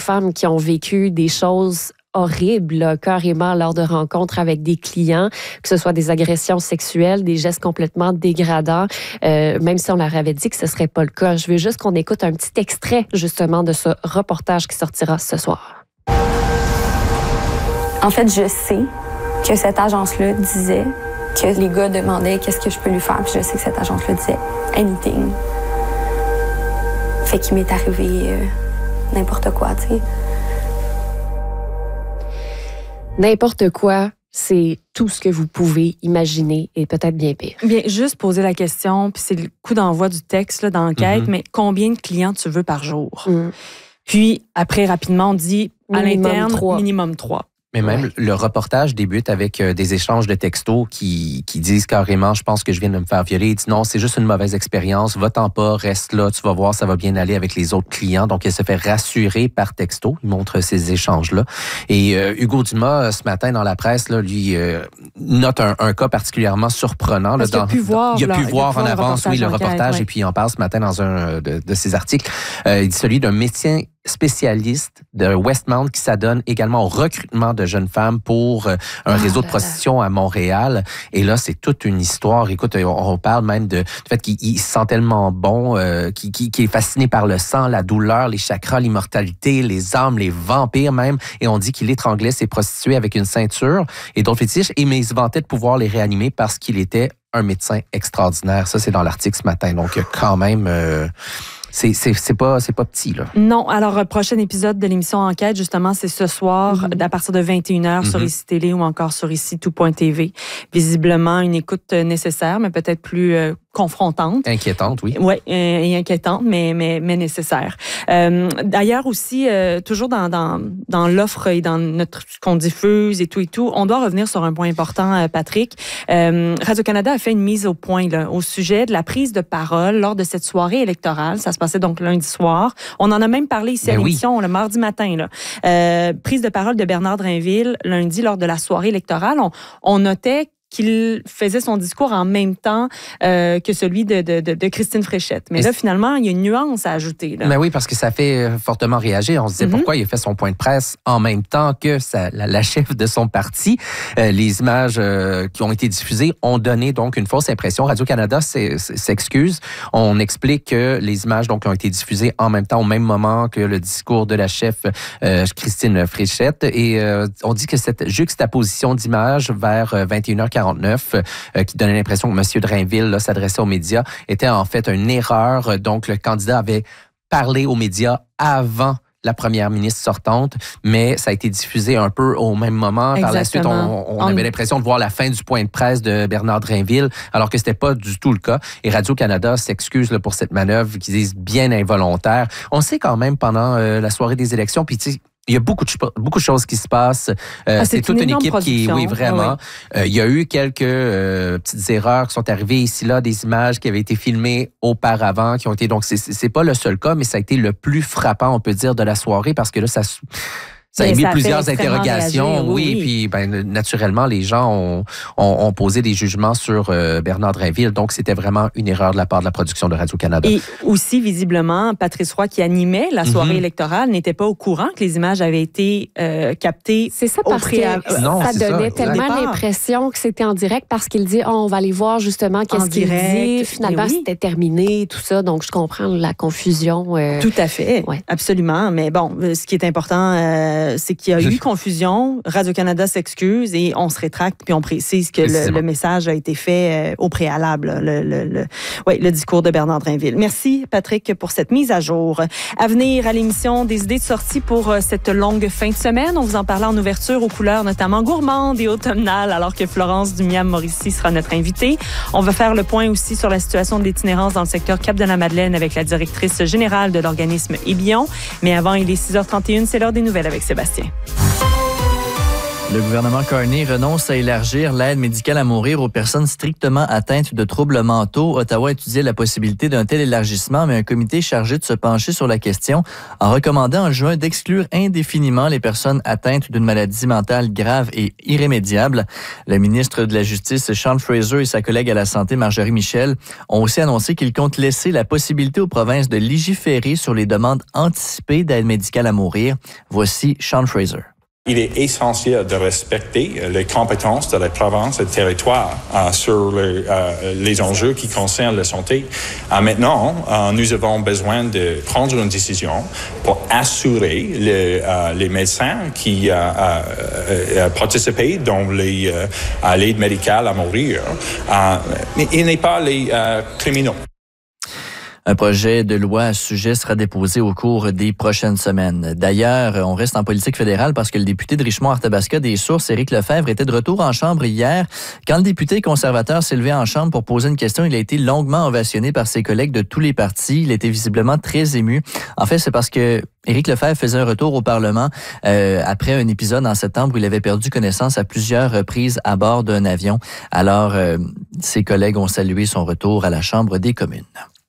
femmes qui ont vécu des choses horribles, carrément, lors de rencontres avec des clients, que ce soit des agressions sexuelles, des gestes complètement dégradants, même si on leur avait dit que ce ne serait pas le cas. Je veux juste qu'on écoute un petit extrait, justement, de ce reportage qui sortira ce soir. En fait, je sais que cette agence-là disait que les gars demandaient qu'est-ce que je peux lui faire, puis je sais que cette agence-là disait « anything ». Fait qu'il m'est arrivé n'importe quoi, tu sais. N'importe quoi, c'est tout ce que vous pouvez imaginer et peut-être bien pire. Bien, juste poser la question, puis c'est le coup d'envoi du texte là, d'enquête, mais combien de clients tu veux par jour? Puis, après, rapidement, on dit à l'interne, minimum 3. Mais même le reportage débute avec des échanges de textos qui disent carrément « Je pense que je viens de me faire violer ». Il dit « Non, c'est juste une mauvaise expérience. Va-t'en pas, reste là, tu vas voir, ça va bien aller avec les autres clients. » Donc, elle se fait rassurer par texto. Il montre ces échanges-là. Et Hugo Dumas, ce matin, dans la presse, là, lui note un cas particulièrement surprenant. Parce qu'il a pu voir en avance, le reportage. Et puis, il en parle ce matin dans un de ses articles. Il dit celui d'un médecin spécialiste de Westmount qui s'adonne également au recrutement de jeunes femmes pour un réseau de prostitution à Montréal. Et là, c'est toute une histoire. Écoute, on parle même du fait qu'il se sent tellement bon, qu'il est fasciné par le sang, la douleur, les chakras, l'immortalité, les âmes, les vampires même. Et on dit qu'il étranglait ses prostituées avec une ceinture et d'autres fétiches. Mais il se vantait de pouvoir les réanimer parce qu'il était un médecin extraordinaire. Ça, c'est dans l'article ce matin. Donc, quand même... C'est pas petit, là. Non. Alors, prochain épisode de l'émission Enquête, justement, c'est ce soir, à partir de 21h, sur ICI Télé ou encore sur ICI Tout.tv. Visiblement, une écoute nécessaire, mais peut-être plus confrontante. Inquiétante, oui. Oui, et inquiétante, mais nécessaire. D'ailleurs aussi, toujours dans l'offre et dans ce qu'on diffuse et tout, on doit revenir sur un point important, Patrick. Radio-Canada a fait une mise au point là, au sujet de la prise de parole lors de cette soirée électorale. Ça se passait donc lundi soir. On en a même parlé ici à l'émission le mardi matin. Là. Prise de parole de Bernard Drainville lundi lors de la soirée électorale. On notait qu'il faisait son discours en même temps que celui de Christine Fréchette. Mais là, finalement, il y a une nuance à ajouter. Là. Mais oui, parce que ça fait fortement réagir. On se disait pourquoi il a fait son point de presse en même temps que la chef de son parti. Les images qui ont été diffusées ont donné donc une fausse impression. Radio-Canada s'excuse. On explique que les images donc ont été diffusées en même temps, au même moment que le discours de la chef Christine Fréchette. Et on dit que cette juxtaposition d'images vers 21h49 qui donnait l'impression que M. Drainville là, s'adressait aux médias, était en fait une erreur. Donc, le candidat avait parlé aux médias avant la première ministre sortante, mais ça a été diffusé un peu au même moment. Exactement. Par la suite, on avait l'impression de voir la fin du point de presse de Bernard Drainville, alors que c'était pas du tout le cas. Et Radio-Canada s'excuse là, pour cette manœuvre qu'ils disent bien involontaire. On sait quand même pendant la soirée des élections, puis tu sais, il y a beaucoup de choses qui se passent. C'est toute une équipe qui, oui, vraiment. Il y a eu quelques petites erreurs qui sont arrivées ici, là, des images qui avaient été filmées auparavant, qui ont été, donc c'est pas le seul cas, mais ça a été le plus frappant, on peut dire, de la soirée, parce que là, ça a émis plusieurs interrogations, réagir, oui. Et puis, naturellement, les gens ont posé des jugements sur Bernard Drainville. Donc, c'était vraiment une erreur de la part de la production de Radio-Canada. Et aussi, visiblement, Patrice Roy, qui animait la soirée électorale, n'était pas au courant que les images avaient été captées. C'est ça, parce que ça donnait tellement l'impression que c'était en direct, parce qu'il dit, on va aller voir justement qu'est-ce qu'il dit. Finalement, c'était terminé, tout ça. Donc, je comprends la confusion. Tout à fait, absolument. Mais bon, ce qui est important... c'est qu'il y a eu confusion. Radio-Canada s'excuse et on se rétracte puis on précise que le message a été fait au préalable. Le discours de Bernard Drainville. Merci, Patrick, pour cette mise à jour. À venir à l'émission, des idées de sortie pour cette longue fin de semaine. On vous en parlait en ouverture aux couleurs notamment gourmandes et automnales, alors que Florence Dumiam-Mauricy sera notre invitée. On va faire le point aussi sur la situation de l'itinérance dans le secteur Cap-de-la-Madeleine avec la directrice générale de l'organisme Ébion. Mais avant, il est 6h31, c'est l'heure des nouvelles avec Sébastien. Le gouvernement Carney renonce à élargir l'aide médicale à mourir aux personnes strictement atteintes de troubles mentaux. Ottawa étudiait la possibilité d'un tel élargissement, mais un comité chargé de se pencher sur la question a recommandé en juin d'exclure indéfiniment les personnes atteintes d'une maladie mentale grave et irrémédiable. Le ministre de la Justice, Sean Fraser, et sa collègue à la Santé, Marjorie Michel, ont aussi annoncé qu'ils comptent laisser la possibilité aux provinces de légiférer sur les demandes anticipées d'aide médicale à mourir. Voici Sean Fraser. Il est essentiel de respecter les compétences de la province et du territoire sur les enjeux qui concernent la santé. Maintenant, nous avons besoin de prendre une décision pour assurer les médecins qui participent dans l'aide médicale à mourir. Mais il n'est pas les criminels. Un projet de loi à ce sujet sera déposé au cours des prochaines semaines. D'ailleurs, on reste en politique fédérale parce que le député de Richmond-Arthabasca des Sources, Éric Lefebvre, était de retour en chambre hier. Quand le député conservateur s'est levé en chambre pour poser une question, il a été longuement ovationné par ses collègues de tous les partis. Il était visiblement très ému. En fait, c'est parce que Éric Lefebvre faisait un retour au Parlement après un épisode en septembre où il avait perdu connaissance à plusieurs reprises à bord d'un avion. Alors, ses collègues ont salué son retour à la Chambre des communes.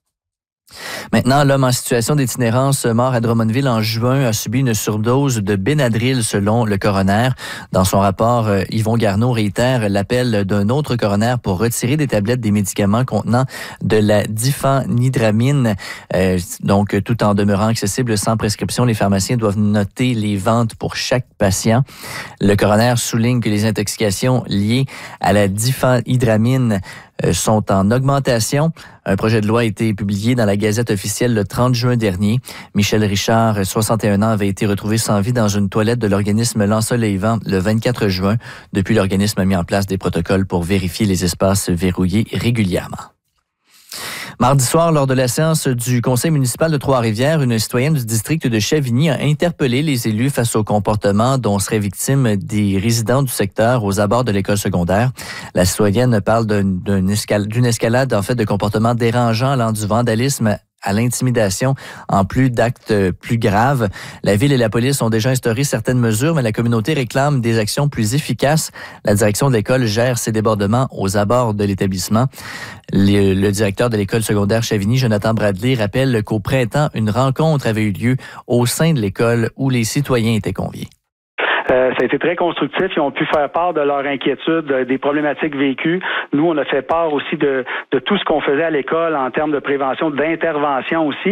Maintenant, l'homme en situation d'itinérance mort à Drummondville en juin a subi une surdose de Benadryl selon le coroner. Dans son rapport, Yvon Garneau réitère l'appel d'un autre coroner pour retirer des tablettes des médicaments contenant de la diphenhydramine. Donc, tout en demeurant accessible sans prescription, les pharmaciens doivent noter les ventes pour chaque patient. Le coroner souligne que les intoxications liées à la diphenhydramine sont en augmentation. Un projet de loi a été publié dans la Gazette officielle le 30 juin dernier. Michel Richard, 61 ans, avait été retrouvé sans vie dans une toilette de l'organisme L'Ensoleillement le 24 juin. Depuis, l'organisme a mis en place des protocoles pour vérifier les espaces verrouillés régulièrement. Mardi soir, lors de la séance du conseil municipal de Trois-Rivières, une citoyenne du district de Chavigny a interpellé les élus face au comportement dont seraient victimes des résidents du secteur aux abords de l'école secondaire. La citoyenne parle d'une escalade en fait de comportements dérangeants allant du vandalisme à l'intimidation, en plus d'actes plus graves. La Ville et la police ont déjà instauré certaines mesures, mais la communauté réclame des actions plus efficaces. La direction de l'école gère ces débordements aux abords de l'établissement. Le directeur de l'école secondaire Chavigny, Jonathan Bradley, rappelle qu'au printemps, une rencontre avait eu lieu au sein de l'école où les citoyens étaient conviés. Ça a été très constructif. Ils ont pu faire part de leur inquiétude, des problématiques vécues. Nous, on a fait part aussi de tout ce qu'on faisait à l'école en termes de prévention, d'intervention aussi.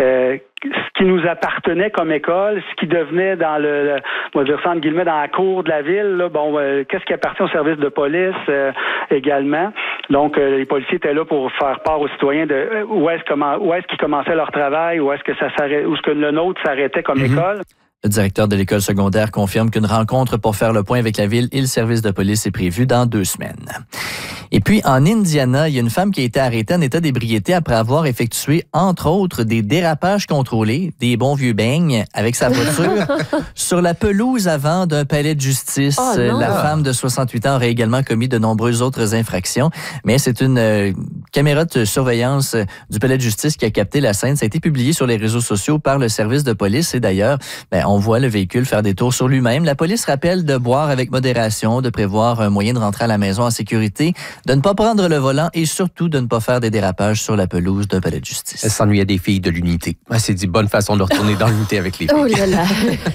Ce qui nous appartenait comme école, ce qui devenait dans on va dire ça entre guillemets, dans la cour de la ville, là, qu'est-ce qui appartient au service de police également. Donc, les policiers étaient là pour faire part aux citoyens de où est-ce qu'ils commençaient leur travail, où est-ce que le nôtre s'arrêtait comme école. Le directeur de l'école secondaire confirme qu'une rencontre pour faire le point avec la ville et le service de police est prévue dans 2 semaines. Et puis, en Indiana, il y a une femme qui a été arrêtée en état d'ébriété après avoir effectué, entre autres, des dérapages contrôlés, des bons vieux beignes, avec sa voiture sur la pelouse avant d'un palais de justice. La femme de 68 ans aurait également commis de nombreuses autres infractions, mais c'est une caméra de surveillance du palais de justice qui a capté la scène. Ça a été publié sur les réseaux sociaux par le service de police et d'ailleurs, on voit le véhicule faire des tours sur lui-même. La police rappelle de boire avec modération, de prévoir un moyen de rentrer à la maison en sécurité, de ne pas prendre le volant et surtout de ne pas faire des dérapages sur la pelouse d'un palais de justice. Elle s'ennuyait des filles de l'unité. Elle s'est dit, bonne façon de retourner dans l'unité avec les filles. Oh là là!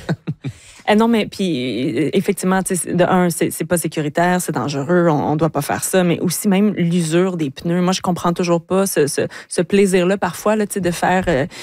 Non, mais puis effectivement, de un, c'est pas sécuritaire, c'est dangereux, on doit pas faire ça, mais aussi même l'usure des pneus. Moi, je comprends toujours pas ce plaisir-là parfois là, de faire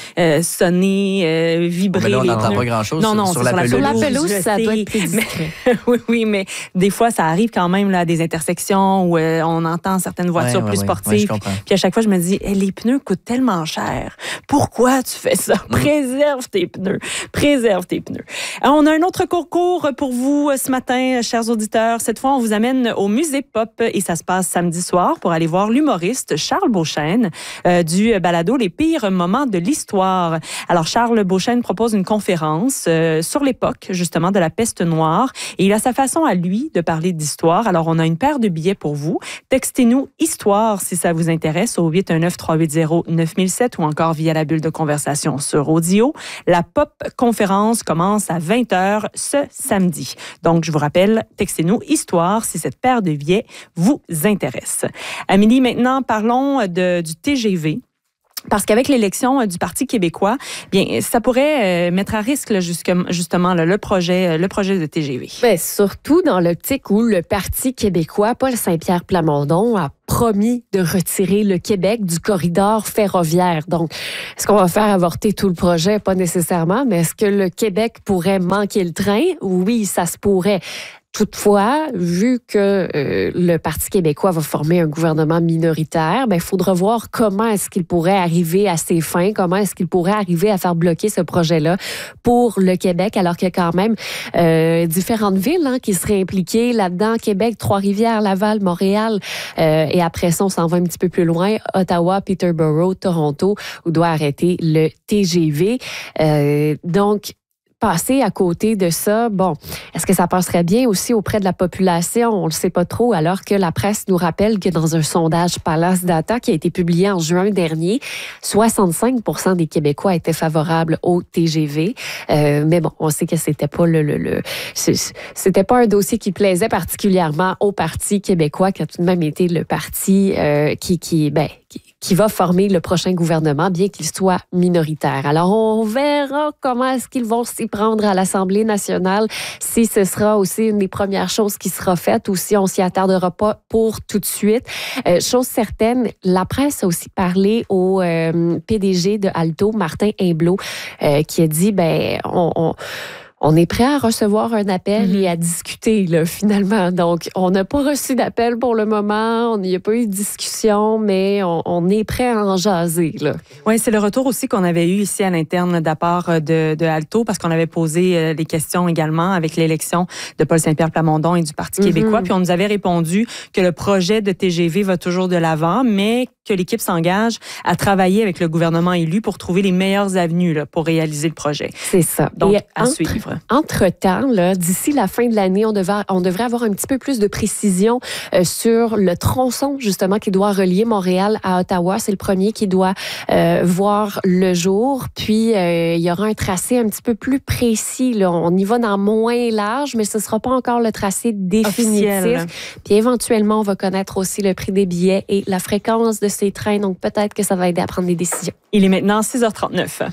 sonner, vibrer les pneus. On n'entend pas grand-chose sur la pelouse. Sur la pelouse, ça doit être plus discret. oui, mais des fois, ça arrive quand même là, à des intersections où on entend certaines voitures plus sportives. Puis à chaque fois, je me dis, les pneus coûtent tellement cher. Pourquoi tu fais ça? Préserve tes pneus. Préserve tes pneus. On a un autre concours pour vous ce matin, chers auditeurs. Cette fois, on vous amène au Musée Pop et ça se passe samedi soir pour aller voir l'humoriste Charles Beauchesne du balado Les pires moments de l'histoire. Alors, Charles Beauchesne propose une conférence sur l'époque, justement, de la peste noire et il a sa façon à lui de parler d'histoire. Alors, on a une paire de billets pour vous. Textez-nous Histoire si ça vous intéresse au 819-380-9007 ou encore via la bulle de conversation sur Audio. La Pop conférence commence à 20h heures ce samedi. Donc, je vous rappelle, textez-nous Histoire si cette paire de billets vous intéresse. Amélie, maintenant, parlons du TGV. Parce qu'avec l'élection du Parti québécois, bien, ça pourrait mettre à risque là, justement là, le projet de TGV. Bien, surtout dans l'optique où le Parti québécois, Paul Saint-Pierre Plamondon, a promis de retirer le Québec du corridor ferroviaire. Donc, est-ce qu'on va faire avorter tout le projet? Pas nécessairement, mais est-ce que le Québec pourrait manquer le train? Oui, ça se pourrait. Toutefois, vu que le Parti québécois va former un gouvernement minoritaire, il faudra voir comment est-ce qu'il pourrait arriver à ses fins, comment est-ce qu'il pourrait arriver à faire bloquer ce projet-là pour le Québec, alors qu'il y a quand même différentes villes qui seraient impliquées là-dedans. Québec, Trois-Rivières, Laval, Montréal. Et après ça, on s'en va un petit peu plus loin. Ottawa, Peterborough, Toronto, où doit arrêter le TGV. Donc, passer à côté de ça, bon, est-ce que ça passerait bien aussi auprès de la population? On ne le sait pas trop, alors que la presse nous rappelle que dans un sondage Palace Data qui a été publié en juin dernier, 65% des Québécois étaient favorables au TGV. Mais bon, on sait que c'était pas c'était pas un dossier qui plaisait particulièrement au Parti québécois, qui a tout de même été le parti qui va former le prochain gouvernement, bien qu'il soit minoritaire. Alors, on verra comment est-ce qu'ils vont s'y prendre à l'Assemblée nationale, si ce sera aussi une des premières choses qui sera faite ou si on s'y attardera pas pour tout de suite. Chose certaine, la presse a aussi parlé au PDG de Alto, Martin Imblot, qui a dit, on est prêt à recevoir un appel et à discuter, là, finalement. Donc, on n'a pas reçu d'appel pour le moment. Il n'y a pas eu de discussion, mais on est prêt à en jaser, là. Oui, c'est le retour aussi qu'on avait eu ici à l'interne de la part de Alto, parce qu'on avait posé des questions également avec l'élection de Paul Saint-Pierre Plamondon et du Parti québécois. Puis on nous avait répondu que le projet de TGV va toujours de l'avant, mais que l'équipe s'engage à travailler avec le gouvernement élu pour trouver les meilleures avenues là, pour réaliser le projet. C'est ça. Donc, à suivre. Entre-temps, là, d'ici la fin de l'année, on devrait avoir un petit peu plus de précision sur le tronçon, justement, qui doit relier Montréal à Ottawa. C'est le premier qui doit voir le jour. Puis, il y aura un tracé un petit peu plus précis. Là. On y va dans moins large, mais ce ne sera pas encore le tracé définitif. Officiel. Puis, éventuellement, on va connaître aussi le prix des billets et la fréquence de ces trains. Donc, peut-être que ça va aider à prendre des décisions. Il est maintenant 6h39.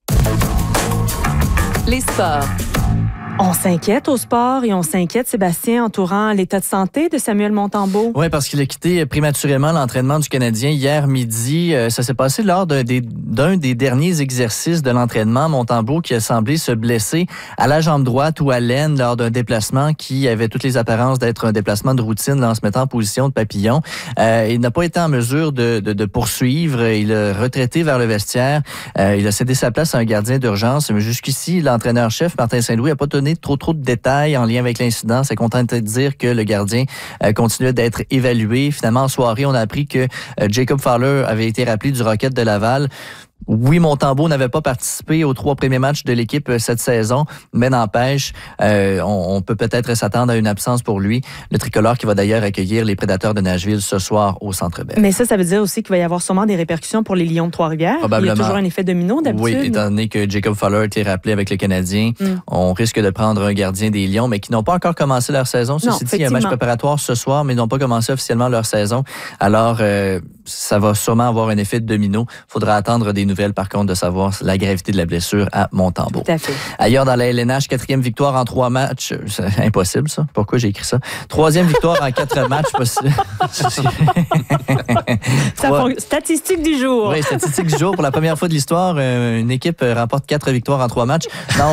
Les sports. On s'inquiète au sport et on s'inquiète, Sébastien, entourant l'état de santé de Samuel Montembeault. Oui, parce qu'il a quitté prématurément l'entraînement du Canadien hier midi. Ça s'est passé lors d'un des derniers exercices de l'entraînement. Montembeault qui a semblé se blesser à la jambe droite ou à l'aine lors d'un déplacement qui avait toutes les apparences d'être un déplacement de routine là, en se mettant en position de papillon. Il n'a pas été en mesure de poursuivre. Il a retraité vers le vestiaire. Il a cédé sa place à un gardien d'urgence. Mais jusqu'ici, l'entraîneur-chef, Martin Saint-Louis, n'a pas donné trop de détails en lien avec l'incident. C'est contenté de dire que le gardien continuait d'être évalué. Finalement, en soirée, on a appris que Jacob Fowler avait été rappelé du Rocket de Laval. Oui, Montembeault n'avait pas participé aux 3 premiers matchs de l'équipe cette saison, mais n'empêche, on peut peut-être s'attendre à une absence pour lui. Le tricolore qui va d'ailleurs accueillir les Prédateurs de Nashville ce soir au Centre Bell. Mais ça veut dire aussi qu'il va y avoir sûrement des répercussions pour les Lions de Trois-Rivières. Probablement. Il y a toujours un effet domino d'habitude. Oui, étant donné que Jacob Fowler a été rappelé avec le Canadien, on risque de prendre un gardien des Lions, mais qui n'ont pas encore commencé leur saison. Ceci dit, il y a un match préparatoire ce soir, mais ils n'ont pas commencé officiellement leur saison. Alors, ça va sûrement avoir un effet de domino. Il faudra attendre des nouvelles, par contre, de savoir la gravité de la blessure à Montembeault. Tout à fait. Ailleurs dans la LNH, 4e victoire en 3 matchs. C'est impossible, ça. Pourquoi j'ai écrit ça? 3e victoire en 4 matchs. Statistique du jour. Oui, statistique du jour. Pour la première fois de l'histoire, une équipe remporte 4 victoires en 3 matchs. Non,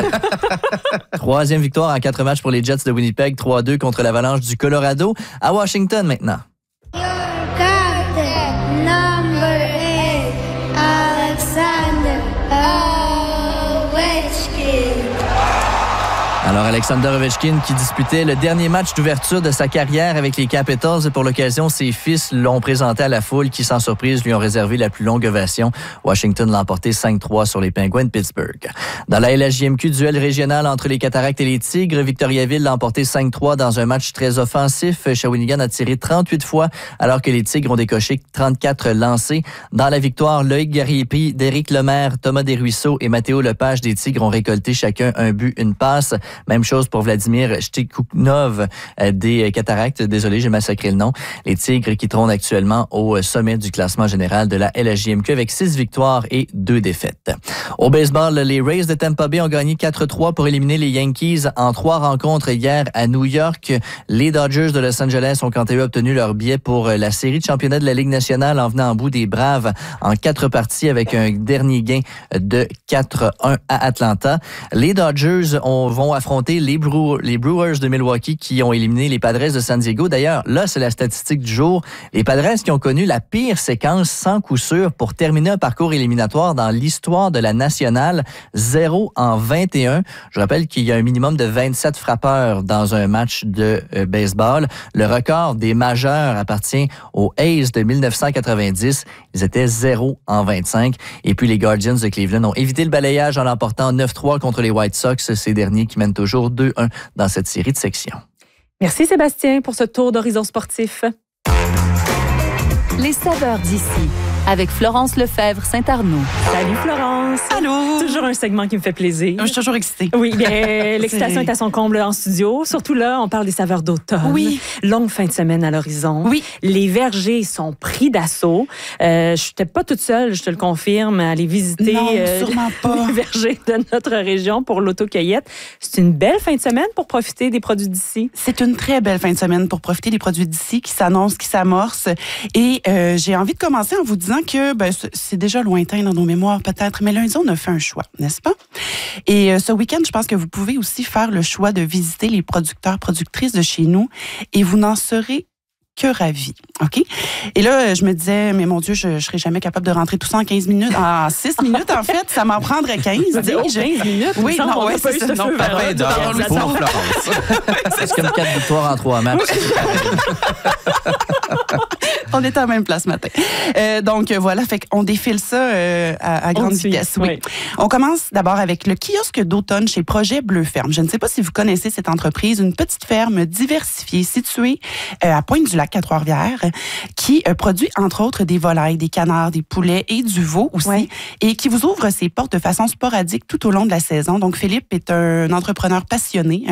3e victoire en 4 matchs pour les Jets de Winnipeg, 3-2 contre l'Avalanche du Colorado. À Washington, maintenant. Alors, Alexander Ovechkin qui disputait le dernier match d'ouverture de sa carrière avec les Capitals. Pour l'occasion, ses fils l'ont présenté à la foule qui, sans surprise, lui ont réservé la plus longue ovation. Washington l'a emporté 5-3 sur les Penguins de Pittsburgh. Dans la LHJMQ, duel régional entre les Cataractes et les Tigres, Victoriaville l'a emporté 5-3 dans un match très offensif. Shawinigan a tiré 38 fois alors que les Tigres ont décoché 34 lancés. Dans la victoire, Loïc Gariepi, Déric Lemaire, Thomas Desruisseaux et Mathéo Lepage des Tigres ont récolté chacun un but, une passe. Même chose pour Vladimir Shtikhounov des Cataractes. Désolé, j'ai massacré le nom. Les Tigres qui trônent actuellement au sommet du classement général de la LHJMQ avec 6 victoires et 2 défaites. Au baseball, les Rays de Tampa Bay ont gagné 4-3 pour éliminer les Yankees en 3 rencontres hier à New York. Les Dodgers de Los Angeles ont quant à eux obtenu leur billet pour la série de championnat de la Ligue nationale en venant en bout des Braves en 4 parties avec un dernier gain de 4-1 à Atlanta. Les Dodgers vont affronter les Brewers de Milwaukee qui ont éliminé les Padres de San Diego. D'ailleurs, là, c'est la statistique du jour. Les Padres qui ont connu la pire séquence sans coup sûr pour terminer un parcours éliminatoire dans l'histoire de la nationale, 0-21. Je rappelle qu'il y a un minimum de 27 frappeurs dans un match de baseball. Le record des majeurs appartient aux A's de 1990. Ils étaient 0-25. Et puis les Guardians de Cleveland ont évité le balayage en l'emportant 9-3 contre les White Sox. Ces derniers qui mènent toujours 2-1 dans cette série de sections. Merci Sébastien pour ce tour d'horizon sportif. Les saveurs d'ici, avec Florence Lefebvre Saint-Arnaud. Salut Florence. Allô. Toujours un segment qui me fait plaisir. Je suis toujours excitée. Oui, bien, l'excitation est à son comble en studio. Surtout là, on parle des saveurs d'automne. Oui. Longue fin de semaine à l'horizon. Oui. Les vergers sont pris d'assaut. Je n'étais pas toute seule, je te le confirme, à aller visiter sûrement pas. les vergers de notre région pour l'autocueillette. C'est une belle fin de semaine pour profiter des produits d'ici. C'est une très belle fin de semaine pour profiter des produits d'ici qui s'annoncent, qui s'amorcent. Et j'ai envie de commencer en vous disant que c'est déjà lointain dans nos mémoires peut-être, mais lundi, on a fait un choix, n'est-ce pas? Et ce week-end, je pense que vous pouvez aussi faire le choix de visiter les producteurs, productrices de chez nous et vous n'en serez que ravis, OK? Et là, je me disais, mais mon Dieu, je serais jamais capable de rentrer tout ça en 15 minutes. En 6 minutes, en fait, ça m'en prendrait 15. 15 minutes? Oui, non, ouais, c'est ça. Non, Parfait d'heure pour Florence. C'est comme 4 victoires en 3 matchs. On était à la même place ce matin. Donc, voilà, fait qu'on défile ça à grande vitesse. Oui. On commence d'abord avec le kiosque d'automne chez Projet Bleu Ferme. Je ne sais pas si vous connaissez cette entreprise, une petite ferme diversifiée située à Pointe-du-Lac, à Trois-Rivières, qui produit, entre autres, des volailles, des canards, des poulets et du veau aussi, et qui vous ouvre ses portes de façon sporadique tout au long de la saison. Donc, Philippe est un entrepreneur passionné,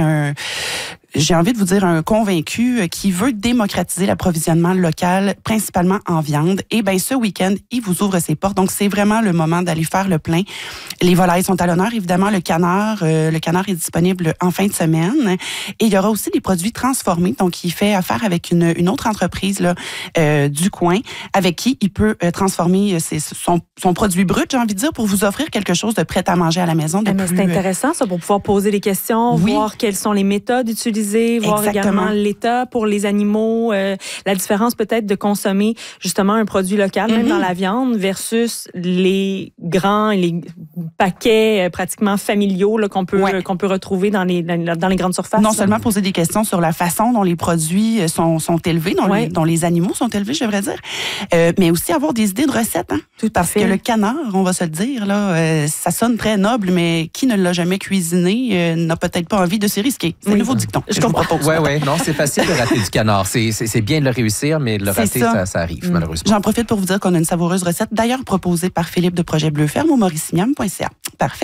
j'ai envie de vous dire un convaincu qui veut démocratiser l'approvisionnement local, principalement en viande. Et bien, ce week-end, il vous ouvre ses portes. Donc, c'est vraiment le moment d'aller faire le plein. Les volailles sont à l'honneur. Évidemment, le canard est disponible en fin de semaine. Et il y aura aussi des produits transformés. Donc, il fait affaire avec une autre entreprise là, du coin avec qui il peut transformer son produit brut, j'ai envie de dire, pour vous offrir quelque chose de prêt à manger à la maison. C'est intéressant, ça, pour pouvoir poser des questions, voir quelles sont les méthodes utilisées, voir également l'état pour les animaux, la différence peut-être de consommer justement un produit local, même dans la viande, versus les grands, les paquets pratiquement familiaux là, qu'on peut retrouver dans les grandes surfaces. Non seulement poser des questions sur la façon dont les produits sont élevés, dont les animaux sont élevés, je devrais dire, mais aussi avoir des idées de recettes. Hein? Tout à fait. Parce que le canard, on va se le dire, là, ça sonne très noble, mais qui ne l'a jamais cuisiné n'a peut-être pas envie de s'y risquer. C'est le nouveau dicton. Je comprends. Oui. Non, c'est facile de rater du canard. C'est bien de le réussir, mais de le rater, ça arrive, malheureusement. J'en profite pour vous dire qu'on a une savoureuse recette, d'ailleurs proposée par Philippe de Projet Bleu Ferme au mauricignam.ca. Parfait.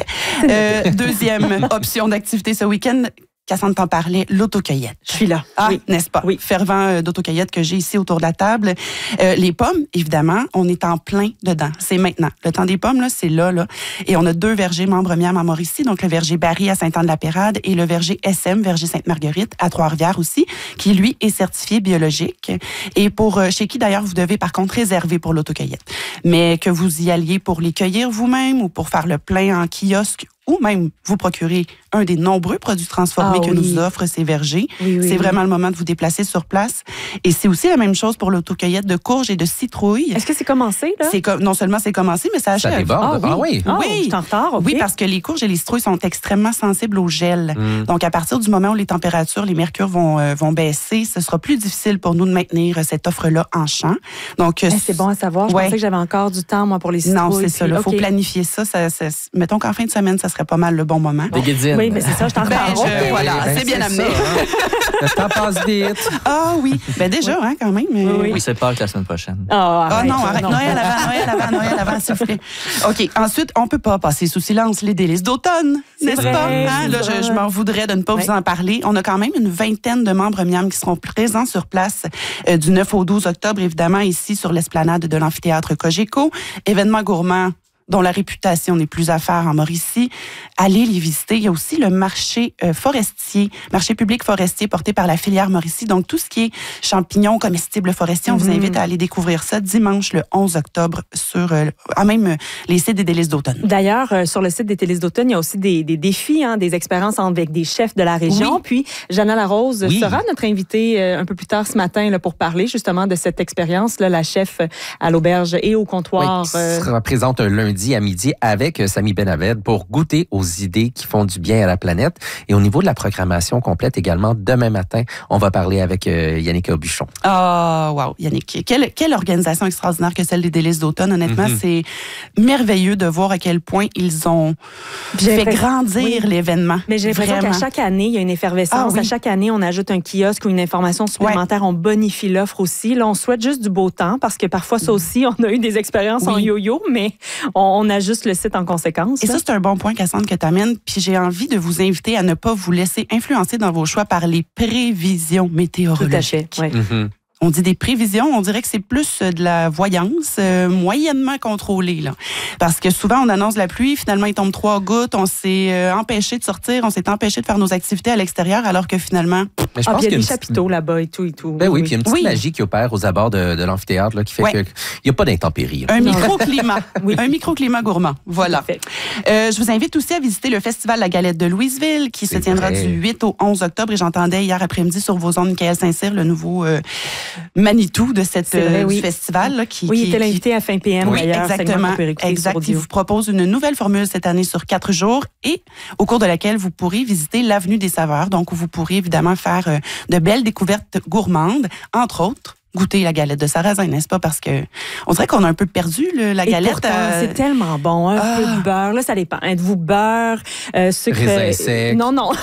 Deuxième option d'activité ce week-end, Cassandre t'en parlait, l'autocueillette. Je suis là. Ah, n'est-ce pas? Oui. Fervent d'autocueillette que j'ai ici autour de la table. Les pommes, évidemment, on est en plein dedans. C'est maintenant. Le temps des pommes, là, c'est là. Et on a 2 vergers membres miam à Mauricie, donc le verger Barry à Saint-Anne-de-la-Pérade et le verger SM, verger Sainte-Marguerite, à Trois-Rivières aussi, qui, lui, est certifié biologique. Et chez qui, d'ailleurs, vous devez, par contre, réserver pour l'autocueillette. Mais que vous y alliez pour les cueillir vous-même ou pour faire le plein en kiosque ou même vous procurer un des nombreux produits transformés que nous offrent ces vergers. C'est vraiment le moment de vous déplacer sur place. Et c'est aussi la même chose pour l'autocueillette de courges et de citrouilles. Est-ce que c'est commencé, là? Non seulement c'est commencé, mais ça achève. Ça déborde. Oui. Je suis en retard, okay. Oui, parce que les courges et les citrouilles sont extrêmement sensibles au gel. Donc, à partir du moment où les températures, les mercures vont baisser, ce sera plus difficile pour nous de maintenir cette offre-là en champ. Donc, c'est bon à savoir. Je pensais que j'avais encore du temps, moi, pour les citrouilles. Non, c'est ça. Il faut planifier ça. Mettons qu'en fin de semaine, ça serait serait pas mal le bon moment. Des guédines. Oui, mais c'est ça, je t'en parle. Voilà, c'est bien amené. Le temps passe vite. Ah oui, déjà, hein, quand même. Oui, c'est Pâques la semaine prochaine. Arrête, Noël avant, s'il vous plaît. OK, ensuite, on peut pas passer sous silence les délices d'automne, n'est-ce pas? Hein? Là, je m'en voudrais de ne pas vous en parler. On a quand même une vingtaine de membres Miam qui seront présents sur place du 9 au 12 octobre, évidemment, ici sur l'esplanade de l'amphithéâtre Cogeco. Événement gourmand dont la réputation n'est plus à faire en Mauricie. Allez les visiter. Il y a aussi le marché forestier, marché public forestier porté par la filière Mauricie. Donc, tout ce qui est champignons comestibles forestiers, on vous invite à aller découvrir ça dimanche le 11 octobre sur même les sites des délices d'automne. D'ailleurs, sur le site des délices d'automne, il y a aussi des défis, des expériences avec des chefs de la région. Oui. Puis, Jana Larose sera notre invitée un peu plus tard ce matin là, pour parler justement de cette expérience, là, la chef à l'auberge et au comptoir. Qui sera présente un lundi à midi avec Samy Benaved pour goûter aux idées qui font du bien à la planète. Et au niveau de la programmation complète également, demain matin, on va parler avec Yannick Aubuchon. Ah, wow, Yannick. Quelle organisation extraordinaire que celle des délices d'automne. Honnêtement, c'est merveilleux de voir à quel point ils ont fait grandir l'événement. Mais j'ai l'impression qu'à chaque année, il y a une effervescence. À chaque année, on ajoute un kiosque ou une information supplémentaire. On bonifie l'offre aussi. Là, on souhaite juste du beau temps parce que parfois, ça aussi, on a eu des expériences en yo-yo, mais on ajuste le site en conséquence. Et ça, c'est un bon point, Cassandre, que tu amènes. Puis j'ai envie de vous inviter à ne pas vous laisser influencer dans vos choix par les prévisions météorologiques. Tout à fait, oui. On dit des prévisions, on dirait que c'est plus de la voyance moyennement contrôlée. Là. Parce que souvent, on annonce la pluie, finalement, il tombe 3 gouttes, on s'est empêché de sortir, on s'est empêché de faire nos activités à l'extérieur, alors que finalement... Mais je pense il y a des chapiteaux là-bas et tout. Ben oui, puis il y a une petite magie qui opère aux abords de l'amphithéâtre là, qui fait qu'il n'y a pas d'intempéries. Un microclimat. Un microclimat gourmand. Voilà. Je vous invite aussi à visiter le Festival La Galette de Louisville qui se tiendra du 8 au 11 octobre. Et j'entendais hier après-midi sur vos ondes Michael Saint-Cyr, le nouveau Manitou de cette du festival. Là, il était l'invité à fin PM d'ailleurs. Exactement. Exact. Il vous propose une nouvelle formule cette année sur 4 jours et au cours de laquelle vous pourrez visiter l'Avenue des Saveurs. Donc, vous pourrez évidemment faire de belles découvertes gourmandes, entre autres. Goûter la galette de sarrasin, n'est-ce pas? Parce que on dirait qu'on a un peu perdu la galette. Pourtant, c'est tellement bon. Un peu de beurre. Là, ça dépend. Êtes-vous beurre, sucre... Raisin sec. Non. Non.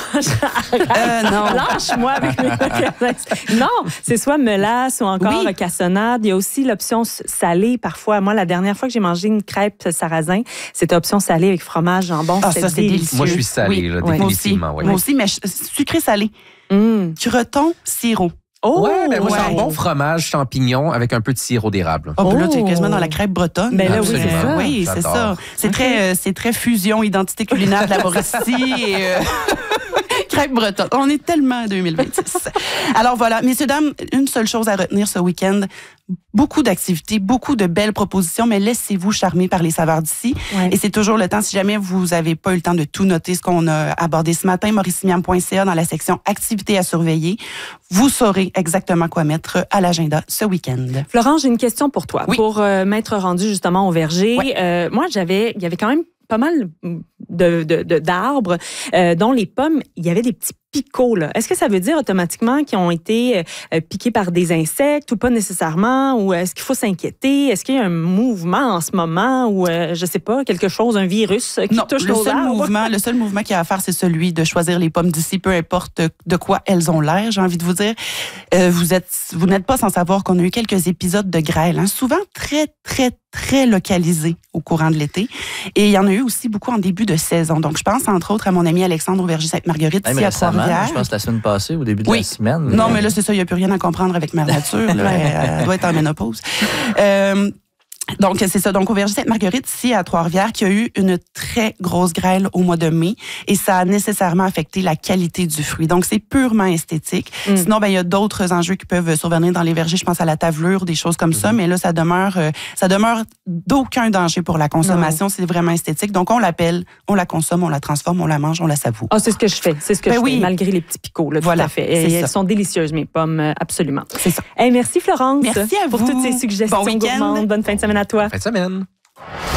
Lâche-moi avec mes raisins. Non, c'est soit mélasse ou encore cassonade. Il y a aussi l'option salée parfois. Moi, la dernière fois que j'ai mangé une crêpe sarrasin, c'était option salée avec fromage, jambon. Ah, ça, c'est délicieux. Moi, je suis salée, là, définitivement. Moi aussi, mais sucré-salé. Croton, sirop. Moi, j'ai un bon fromage champignon avec un peu de sirop d'érable. Là, tu es quasiment dans la crêpe bretonne. Ben là, oui, c'est ça. Oui, c'est ça. C'est très fusion, identité culinaire de la Mauricie et... crêpe bretonne. On est tellement en 2026. Alors voilà, messieurs, dames, une seule chose à retenir ce week-end. Beaucoup d'activités, beaucoup de belles propositions, mais laissez-vous charmer par les saveurs d'ici. Ouais. Et c'est toujours le temps, si jamais vous n'avez pas eu le temps de tout noter, ce qu'on a abordé ce matin, mauriciemiam.ca dans la section activités à surveiller, vous saurez exactement quoi mettre à l'agenda ce week-end. Florence, j'ai une question pour toi. Oui. Pour m'être rendue justement au verger, moi, il y avait quand même pas mal d'arbres dont les pommes, il y avait des petits picots. Là. Est-ce que ça veut dire automatiquement qu'ils ont été piqués par des insectes ou pas nécessairement? Ou est-ce qu'il faut s'inquiéter? Est-ce qu'il y a un mouvement en ce moment ou, je sais pas, quelque chose, un virus qui touche nos arbres? Le seul mouvement qu'il y a à faire, c'est celui de choisir les pommes d'ici, peu importe de quoi elles ont l'air, j'ai envie de vous dire. Vous n'êtes pas sans savoir qu'on a eu quelques épisodes de grêle, hein, souvent très, très, très localisés au courant de l'été. Et il y en a eu aussi beaucoup en début de saison. Donc, je pense, entre autres, à mon ami Alexandre au verger Sainte-Marguerite, ici à Trois-Rivières. Je pense la semaine passée, au début de la semaine. Non, mais là, c'est ça, il n'y a plus rien à comprendre avec Mère Nature. Elle doit être en ménopause. Donc, c'est ça. Donc, au verger Sainte-Marguerite, ici, à Trois-Rivières, qui a eu une très grosse grêle au mois de mai et ça a nécessairement affecté la qualité du fruit. Donc, c'est purement esthétique. Sinon, il y a d'autres enjeux qui peuvent survenir dans les vergers. Je pense à la tavelure, des choses comme ça, mais là, ça demeure d'aucun danger pour la consommation. C'est vraiment esthétique. Donc, on l'appelle, on la consomme, on la transforme, on la mange, on la savoure. Ah, c'est ce que je fais. C'est ce que je fais, malgré les petits picots. Là, voilà, tout à fait. Et elles sont délicieuses, mes pommes, absolument. C'est ça. Hey, merci, Florence. Merci à vous. Pour toutes ces suggestions gourmandes. Bonne fin de semaine à toi. Fin de semaine.